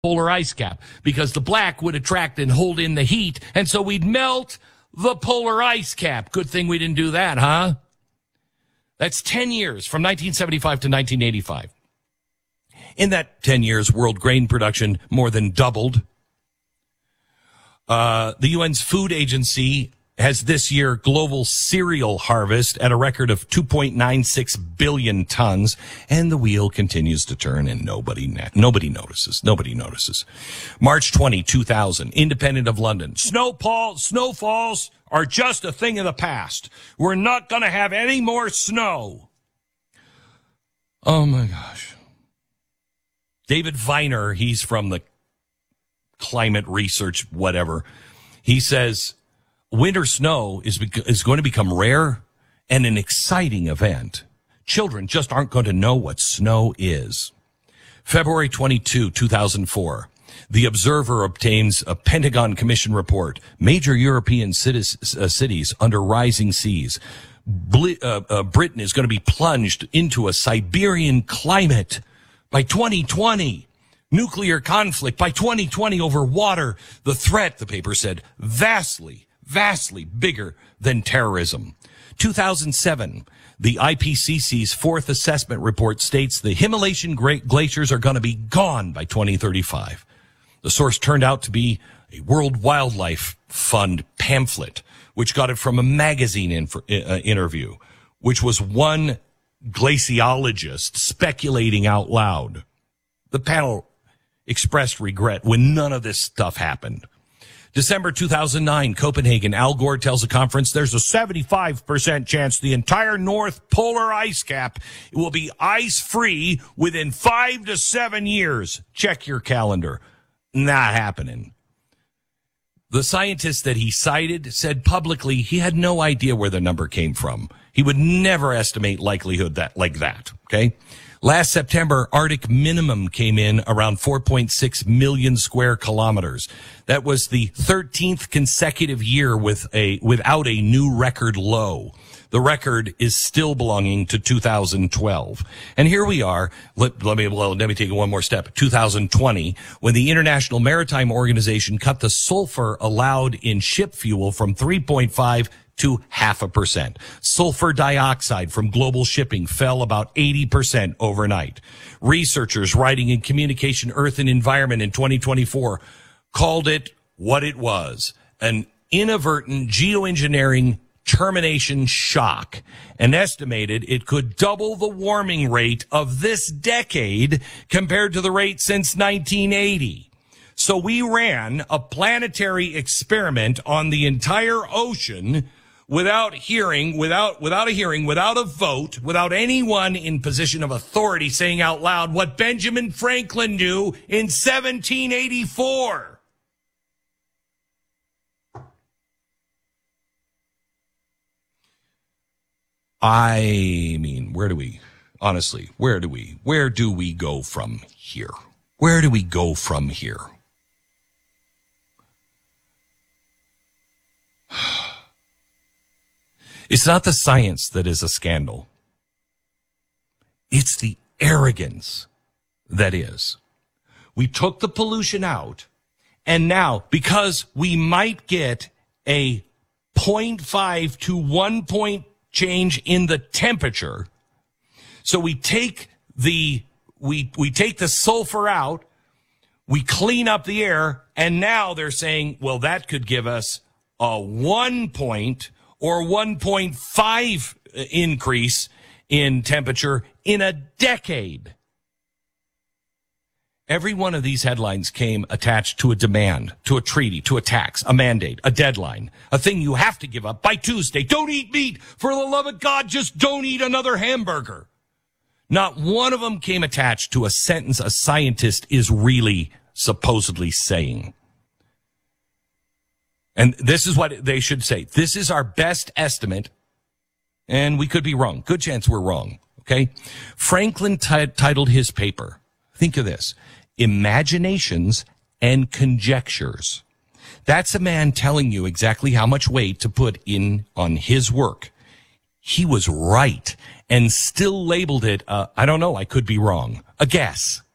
polar ice cap because the black would attract and hold in the heat, and so we'd melt the polar ice cap. Good thing we didn't do that, huh? That's 10 years from 1975 to 1985. In that 10 years, world grain production more than doubled. The UN's food agency has this year global cereal harvest at a record of 2.96 billion tons, and the wheel continues to turn, and nobody notices. Nobody notices. March 20, 2000, independent of London. Snowfalls are just a thing of the past. We're not going to have any more snow. Oh, my gosh. David Viner, he's from the climate research, whatever. He says winter snow is going to become rare and an exciting event. Children just aren't going to know what snow is. February 22, 2004. The Observer obtains a Pentagon Commission report. Major European cities under rising seas. Britain is going to be plunged into a Siberian climate by 2020. Nuclear conflict by 2020 over water. The threat, the paper said, vastly bigger than terrorism. 2007, the IPCC's fourth assessment report states the Himalayan glaciers are going to be gone by 2035. The source turned out to be a World Wildlife Fund pamphlet, which got it from a magazine interview, which was one glaciologist speculating out loud. The panel expressed regret when none of this stuff happened. December 2009, Copenhagen. Al Gore tells a conference there's a 75% chance the entire North Polar ice cap will be ice-free within 5 to 7 years. Check your calendar. Not happening. The scientist that he cited said publicly he had no idea where the number came from. He would never estimate likelihood like that, okay? Last September, Arctic minimum came in around 4.6 million square kilometers. That was the 13th consecutive year without a new record low. The record is still belonging to 2012. And here we are. Let me take one more step. 2020, when the International Maritime Organization cut the sulfur allowed in ship fuel from 3.5 to 0.5%. Sulfur dioxide from global shipping fell about 80% overnight. Researchers writing in Communication, Earth and Environment in 2024 called it what it was, an inadvertent geoengineering termination shock, and estimated it could double the warming rate of this decade compared to the rate since 1980. So we ran a planetary experiment on the entire ocean without a hearing, without a vote, without anyone in position of authority saying out loud what Benjamin Franklin knew in 1784. I mean, where do we go from here? Where do we go from here? It's not the science that is a scandal. It's the arrogance that is. We took the pollution out, and now, because we might get a 0.5 to 1 point change in the temperature, so we take the sulfur out, we clean up the air, and now they're saying, well, that could give us a 1 point or 1.5 increase in temperature in a decade. Every one of these headlines came attached to a demand, to a treaty, to a tax, a mandate, a deadline, a thing you have to give up by Tuesday. Don't eat meat. For the love of God, just don't eat another hamburger. Not one of them came attached to a sentence a scientist is really supposedly saying. And this is what they should say. This is our best estimate, and we could be wrong. Good chance we're wrong, okay? Franklin titled his paper, think of this, Imaginations and Conjectures. That's a man telling you exactly how much weight to put in on his work. He was right and still labeled it, I don't know, I could be wrong, a guess.